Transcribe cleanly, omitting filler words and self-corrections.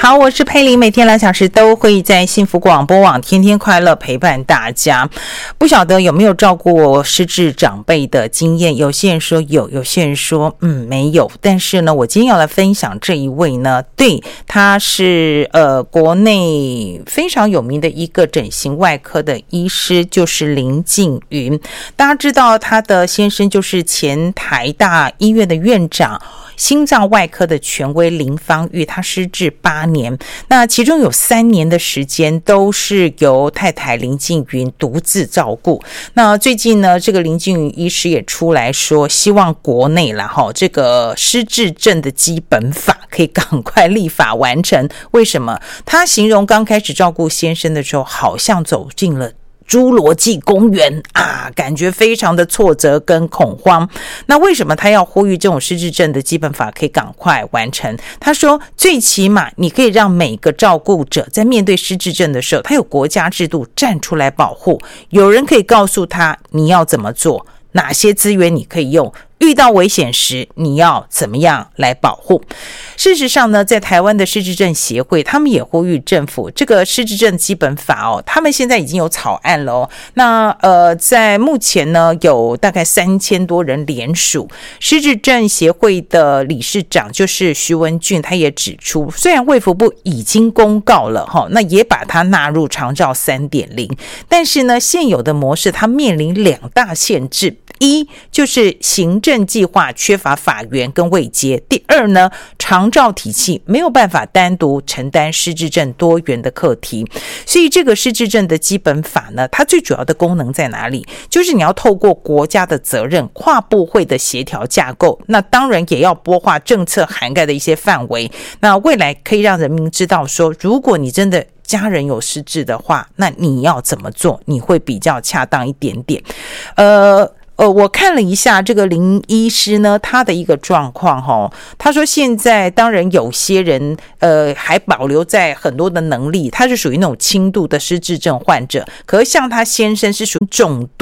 好，我是佩玲，每天2小时都会在幸福广播网天天快乐陪伴大家。不晓得有没有照顾失智长辈的经验？有些人说有，有些人说没有。但是呢，我今天要来分享这一位呢，对，他是国内非常有名的一个整形外科的医师，就是林静云。大家知道他的先生就是前台大医院的院长，心脏外科的权威林芳玉，他失智8年，那其中有3年的时间都是由太太林静云独自照顾。那最近呢，这个林静云医师也出来说，希望国内啦这个失智症的基本法可以赶快立法完成。为什么？他形容刚开始照顾先生的时候，好像走进了侏罗纪公园啊，感觉非常的挫折跟恐慌。那为什么他要呼吁这种失智症的基本法可以赶快完成？他说，最起码你可以让每个照顾者在面对失智症的时候，他有国家制度站出来保护，有人可以告诉他你要怎么做，哪些资源你可以用，遇到危险时你要怎么样来保护。事实上呢，在台湾的失智症协会，他们也呼吁政府这个失智症基本法他们现在已经有草案了那在目前呢，有大概3000多人联署。失智症协会的理事长就是徐文俊，他也指出，虽然卫福部已经公告了那也把它纳入长照 3.0， 但是呢，现有的模式它面临2大限制。一就是行政计划缺乏法源跟位阶，第二呢，长照体系没有办法单独承担失智症多元的课题。所以这个失智症的基本法呢，它最主要的功能在哪里？就是你要透过国家的责任，跨部会的协调架构，那当然也要拨划政策涵盖的一些范围，那未来可以让人民知道说，如果你真的家人有失智的话，那你要怎么做，你会比较恰当一点点。我看了一下这个林医师呢，他的一个状况他说现在当然有些人还保留在很多的能力，他是属于那种轻度的失智症患者，可是像他先生是属于重度